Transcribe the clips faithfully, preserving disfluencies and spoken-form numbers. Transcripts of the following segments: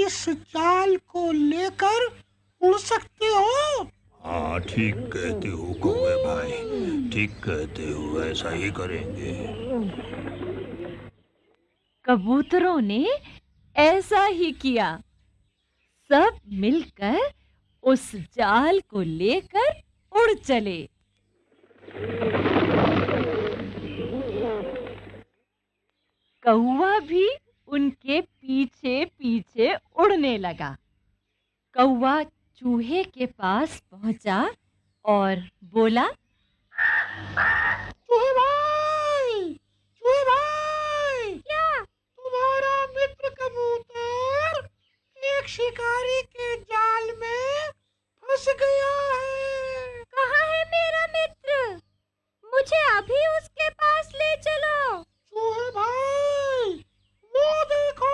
इस जाल को लेकर उड़ सकते हो। हाँ, ठीक कहते हो कौवे भाई, ठीक कहते हो, ऐसा ही करेंगे। कबूतरों ने ऐसा ही किया। सब मिलकर उस जाल को लेकर उड़ चले। कौवा भी उनके पीछे पीछे उड़ने लगा। कौवा चूहे के पास पहुंचा और बोला, चूहे भाई, चूहे भाई, क्या? तुम्हारा मित्र कबूतर एक शिकारी के जाल में फंस गया है। कहाँ है मेरा मित्र? मुझे अभी उसके पास ले चलो। चूहे भाई, वो देखो,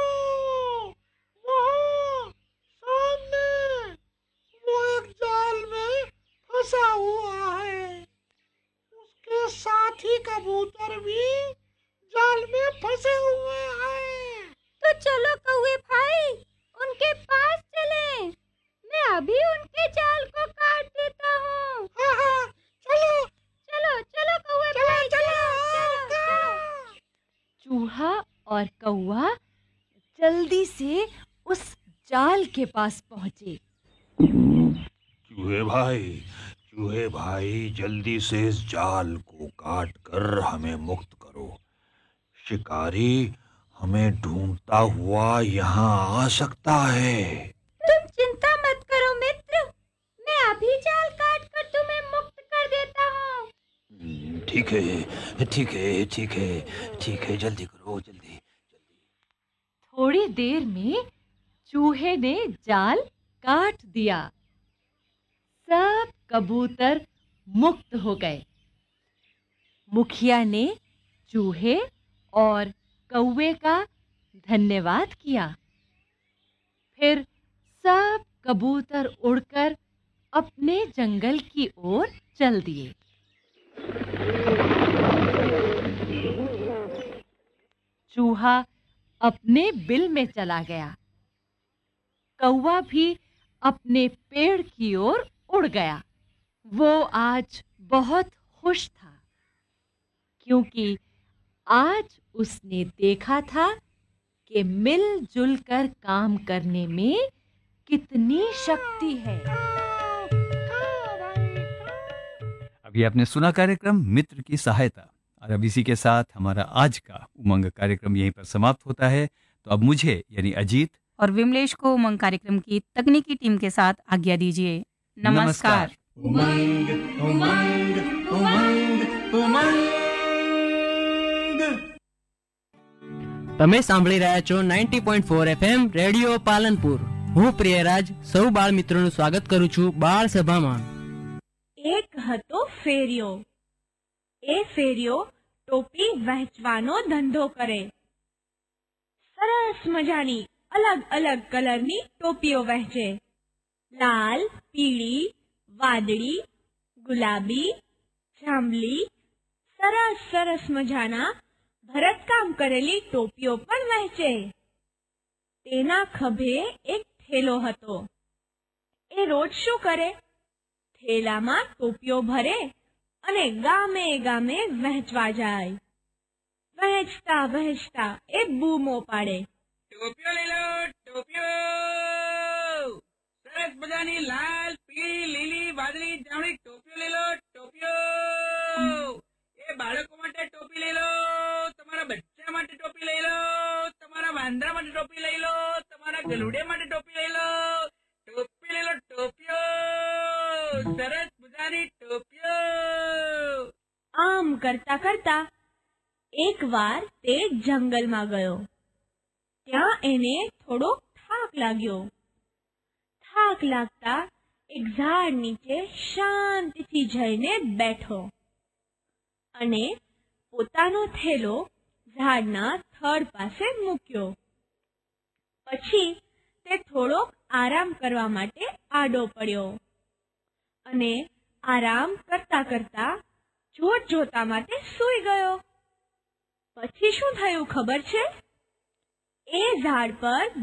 वहाँ सामने वो एक जाल में फंसा हुआ है। उसके साथी कबूतर भी जाल में फंसे हुए हैं। तो चलो कौवे भाई, उनके पास चलें। मैं अभी उनके जाल को काट देता हूँ। हाँ हाँ, चलो चलो चलो कौवे चलो भाई, चलो चलो चलो चलो। चूहा और कौवा जल्दी से उस जाल के पास पहुंचे। चूहे भाई, चूहे भाई, जल्दी से इस जाल को काट कर हमें मुक्त करो। शिकारी हमें ढूंढता हुआ यहाँ आ सकता है। तुम चिंता मत करो मित्र, मैं अभी जाल काट कर तुम्हें मुक्त कर देता हूँ। हम्म, ठीक है, ठीक है, ठीक है, ठीक है, जल्दी करो, जल्दी जल्दी। थोड़ी देर में चूहे ने जाल काट दिया। सब कबूतर मुक्त हो गए। मुखिया ने चूहे और कौवे का धन्यवाद किया। फिर सब कबूतर उड़कर अपने जंगल की ओर चल दिए। चूहा अपने बिल में चला गया। कौवा भी अपने पेड़ की ओर उड़ गया। वो आज बहुत खुश था, क्योंकि आज उसने देखा था कि मिलजुल कर काम करने में कितनी शक्ति है। अभी आपने सुना कार्यक्रम मित्र की सहायता, और अब इसी के साथ हमारा आज का उमंग कार्यक्रम यहीं पर समाप्त होता है। तो अब मुझे यानी अजीत और विमलेश को उमंग कार्यक्रम की तकनीकी टीम के साथ आज्ञा दीजिए। नमस्कार। उमंग उमंग उमंग उमंग। તમે સાંભળી રહ્યા છો ninety point four FM radio Palanpur. હું પ્રિયરાજ સૌ બાળ મિત્રોનું સ્વાગત કરું છું બાળ સભામાં. એક હતો ફેરિયો. એ ફેરિયો ટોપી વહેંચવાનો ધંધો કરે. સરસ મજાની અલગ અલગ કલરની ટોપીઓ વહેંચે. લાલ, પીળી, વાદળી, ગુલાબી, જાંબલી, સરસ સરસ મજાના ભરતકામ કરેલી ટોપીઓ પણ વહેંચે. તેના ખભે એક થેલો હતો. એ રોજ શું કરે? થેલામાં ટોપીઓ ભરે અને ગામે ગામે વહેંચવા જાય. વહેંચતા વહેંચતા એ બૂમો પાડે, ટોપીઓ લઈ લો, ટોપીઓ! સરસ મજાની લાલ, પીળી, લીલી, વાદળી, જાંબલી ટોપીઓ લઈ લો, ટોપીઓ! એ બાળકો માટે ટોપી લઈ લો, તમારા બચ્ચા માટે ટોપી લઈ લો, તમારા વાંદરા માટે ટોપી લઈ લો, તમારા ગલુડિયા માટે ટોપી લઈ લો, ટોપી લઈ લો, ટોપીઓ! સરસ મજાની ટોપીઓ! આમ કરતા કરતા એક વાર તે જંગલમાં ગયો. ત્યાં એને થોડો થાક લાગ્યો. થાક લાગતા એક ઝાડ નીચે શાંતિથી જઈને બેઠો અને પોતાનો થેલો ઝાડના થડ પાસે મૂક્યો. પછી તે થોડોક આરામ કરવા માટે આડો પડ્યો અને આરામ કરતા કરતા જોત જોતામાં તે સૂઈ ગયો. પછી શું થયું ખબર છે? એ ઝાડ પર